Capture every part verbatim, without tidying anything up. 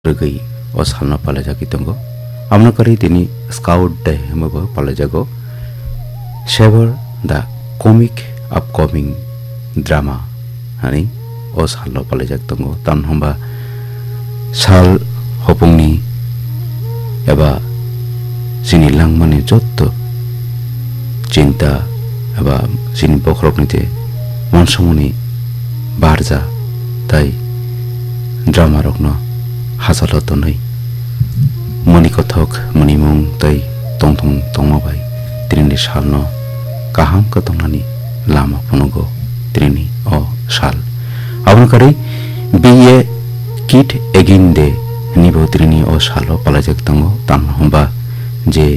rugui o salno palajaki tongo amno kari tini scout day hemabo palajago Shaver the comic upcoming drama hani o salno palajak tongo tan homba sal hopungni eba sini langmani jotto cinta eba sini bokrokni te monsomuni barja tai drama rokno hasalo tonai moni kothok moni mung tai tong tong tongma bai trini salno kaham ka tongnani lama punugo trini o sal abon kare be kit again de nibo trini o salo palajak tongo tan homba je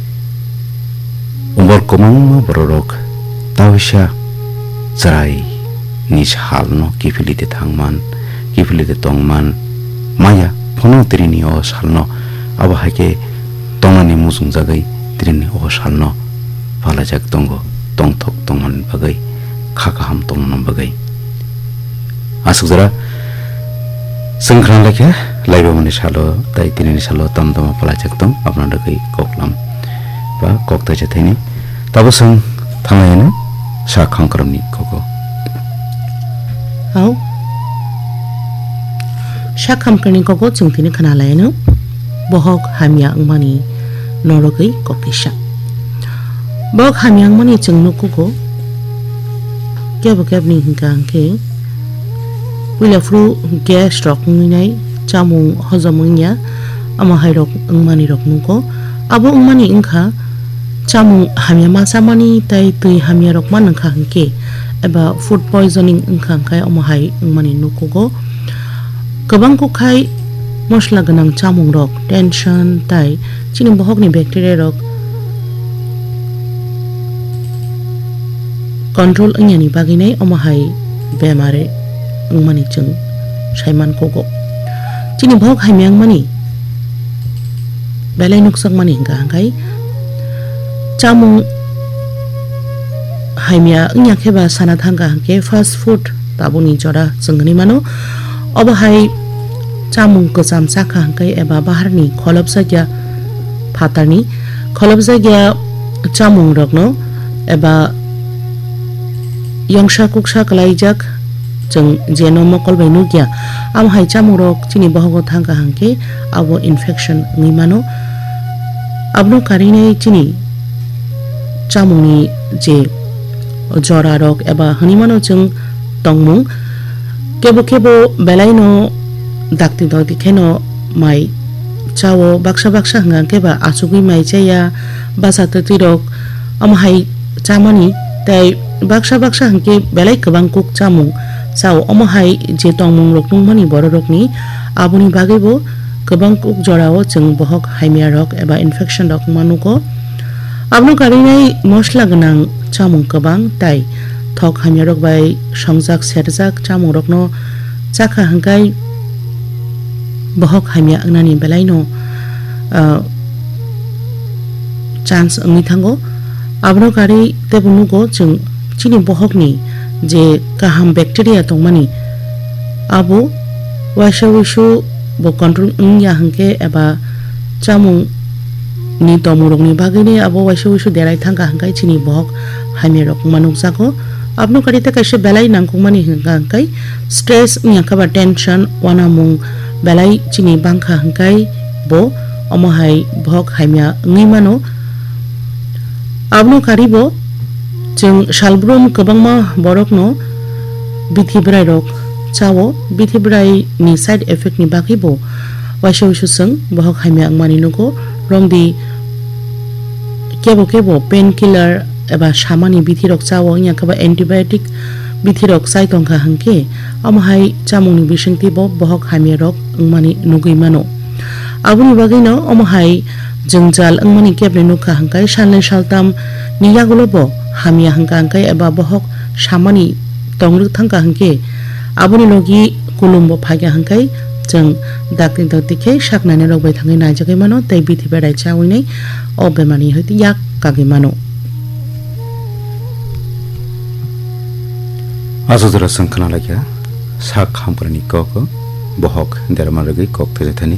umur komang bororok tawsha sarai ni salno kifilite thangman kifilite tongman maya phono trini o salno aba hake tongani musung jagai trini o salno palajak tongo tongthok tongan bagai khakaham tongnan bagai asukjara sengkran lekhe laiba mani salo tai trini salo tamtama palajak tong apna dagai koklam ba kokta jathaini tabasang thangayena sa khangkramni koko au Shakam kani koko chungtini khana laino bohok hamya angmani norogai kokisha bohok hamya angmani chungnu koko kebo kebni hingangke wila fru gas rok ngai chamung hojamungnya ama hairok angmani rok nuko abo angmani ingkha chamung hamya masamani tai tui hamya rok man angkha hingke eba food poisoning angkha kai ama hai angmani nuko Kabang ko khai mosla ganang chamung rok tension tai chini bohok ni bacteria rok control anyani baginai omahai bemare ngmani chung saiman kogo chini bohok haimyang mani belai nuksak mani hingga hangkai chamung haimya ngya kheba sana thangga hangke fast food tabuni jora chungni mano obahai chamung ko samsa khangkai eba baharni kholobsa gya phatarni kholobsa gya chamung rokno eba yongsha kuksha kalaijak jeng jeno mokol bainu gya am hai chamung rok chini bohogo thangka hangke abo infection ngimano abno karine chini chamungni je jora rok eba hanimano jeng tongmung kebo kebo belaino dakti dakti keno mai chawo baksa baksa hanga keba asugui mai chaya basa tati rok am hai chamani tai baksa baksa hangke belai kabang kuk chamung chawo am hai je tongmung rok nungmani boro rokni abuni bagebo kabang kuk jorao jeng bohok haimya rok eba infection rok manuko abno karinai mosla ganang chamung kabang tai thok hamya rok bai songjak serjak chamung rokno chakha hangkai bohok hamya angnani belaino chance angi thango abno kari tebunugo chung chini bohokni je kaham bacteria tongmani abo waisha wishu bo control ngya hangke eba chamung ni tomurokni bagini abo waisha wishu derai thangka hangkai chini bohok hamya rok manukjako abno karita kaise belai nangkungmani hingkai stress ngakaba tension wanamung belai chini bangkha hingkai bo omohai bhok haimya ngimano abno karibo jeng salbrum kabangma borokno bithibrai rok chawo bithibrai ni side effect ni bakibo waisho susung bhok haimya ngmani nuko rongdi kebo kebo painkiller eba samani bithirok chawo ngakaba antibiotic bithirok saitongkha hangke amhai chamungni bisingti bo bohok haimya rok ngmani nugui mano abuni bagino amhai jengjal ngmani keble nukha hangkai sanle saltam niyagulo bo hamya hangka hangkai eba bohok samani tongruk thangka hangke abuni logi kulumbo phagya hangkai jeng dakti dakti saknane rok bai thangai najagai mano tei bithiberai chawinai o bemani hoiti yak kagi mano Azudra sangkana lagya sak hamprani koko bohok derma ragi kok tejethani